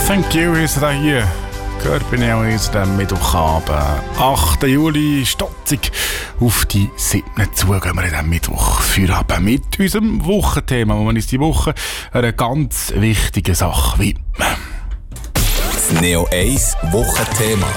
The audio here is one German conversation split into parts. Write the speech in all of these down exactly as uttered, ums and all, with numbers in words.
Thank you, ist da hier. Gehört bei Neo ist der Mittwochabend. achter Juli, stotzig auf die siebten zu gehen wir in diesem Mittwoch Feierabend mit unserem Wochenthema, wo wir uns die Woche einer ganz wichtigen Sache widmen. Das Neo eins Wochenthema.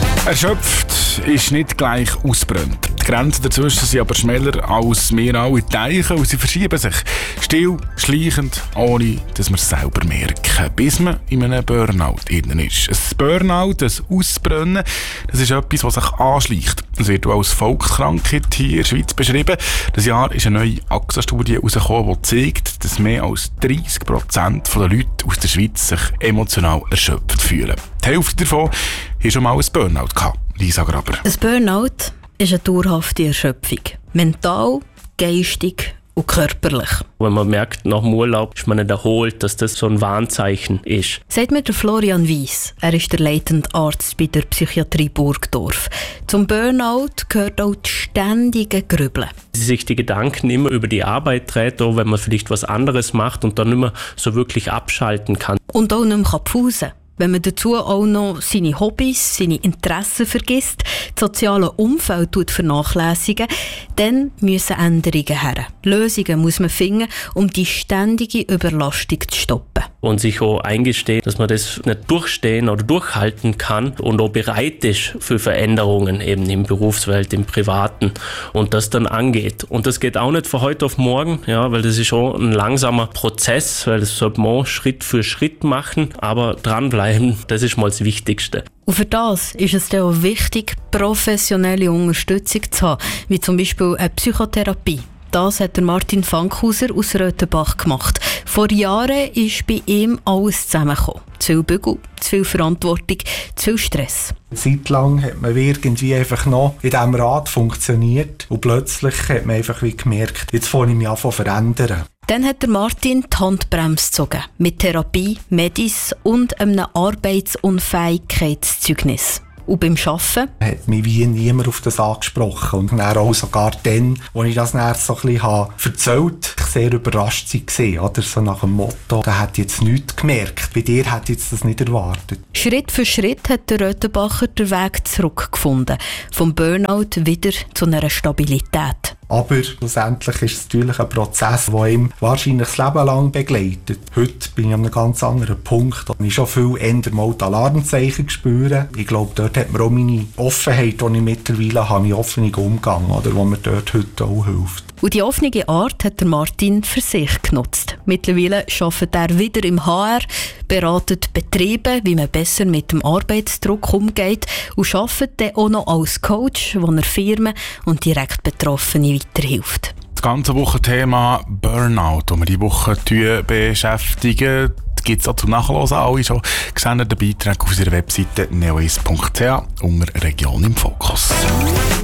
Erschöpft ist nicht gleich ausbrennt. Die Grenzen dazwischen sind aber schneller, als wir alle denken, und sie verschieben sich still, schleichend, ohne dass wir es selber merken, bis man in einem Burnout drin ist. Ein Burnout, ein Ausbrennen, das ist etwas, was sich anschleicht. Es wird auch als Volkskrankheit hier in der Schweiz beschrieben. Das Jahr ist eine neue A X A-Studie herausgekommen, die zeigt, dass mehr als dreissig Prozent der Leute aus der Schweiz sich emotional erschöpft fühlen. Die Hälfte davon hat schon mal ein Burnout gehabt. Lisa Graber. Ein Burnout ist eine dauerhafte Erschöpfung. Mental, geistig und körperlich. Wenn man merkt, nach dem Urlaub ist man nicht erholt, dass das so ein Warnzeichen ist. Sagt mir der Florian Weiss. Er ist der leitende Arzt bei der Psychiatrie Burgdorf. Zum Burnout gehört auch das ständige Grübeln. Sich die Gedanken immer über die Arbeit dreht, auch wenn man vielleicht was anderes macht und dann nicht mehr so wirklich abschalten kann. Und auch nicht mehr pfusen. Wenn man dazu auch noch seine Hobbys, seine Interessen vergisst, das soziale Umfeld vernachlässigen, dann müssen Änderungen her. Lösungen muss man finden, um die ständige Überlastung zu stoppen. Und sich auch eingestehen, dass man das nicht durchstehen oder durchhalten kann und auch bereit ist für Veränderungen eben im Berufswelt, im Privaten und das dann angeht. Und das geht auch nicht von heute auf morgen, ja, weil das ist auch ein langsamer Prozess, weil das sollte man Schritt für Schritt machen, aber dranbleiben, das ist mal das Wichtigste. Und für das ist es dann auch wichtig, professionelle Unterstützung zu haben, wie zum Beispiel eine Psychotherapie. Das hat der Martin Fankhauser aus Röthenbach gemacht. Vor Jahren ist bei ihm alles zusammengekommen. Zu viel Bügel, zu viel Verantwortung, zu viel Stress. Eine Zeit lang hat man irgendwie einfach noch in diesem Rad funktioniert und plötzlich hat man einfach wie gemerkt, jetzt fange ich mich an zu verändern. Dann hat der Martin die Handbremse gezogen. Mit Therapie, Medis und einem Arbeitsunfähigkeitszeugnis. Und beim Arbeiten hat mich wie niemand auf das angesprochen. Und dann auch sogar dann, als ich das dann so ein bisschen habe erzählt habe, sehr überrascht war. Oder so nach dem Motto, der hat jetzt nichts gemerkt. Bei dir hat jetzt das nicht erwartet. Schritt für Schritt hat der Röthenbacher den Weg zurückgefunden. Vom Burnout wieder zu einer Stabilität. Aber schlussendlich ist es natürlich ein Prozess, der ihm wahrscheinlich das Leben lang begleitet. Heute bin ich an einem ganz anderen Punkt, wo ich schon viel eher mal die Alarmzeichen spüre. Ich glaube, dort hat mir auch meine Offenheit, die ich mittlerweile habe, mein offener Umgang, oder, wo mir dort heute auch hilft. Und die offene Art hat der Martin für sich genutzt. Mittlerweile arbeitet er wieder im H R, beratet Betriebe, wie man besser mit dem Arbeitsdruck umgeht und arbeitet dann auch noch als Coach, wo er Firmen und direkt Betroffene weiterhilft. Das ganze Wochenthema Burnout, das wir diese Woche beschäftigen, gibt es auch zum Nachlesen. Alle schon gesendeten Beiträge auf unserer Webseite neo eins punkt c h unter Region im Fokus.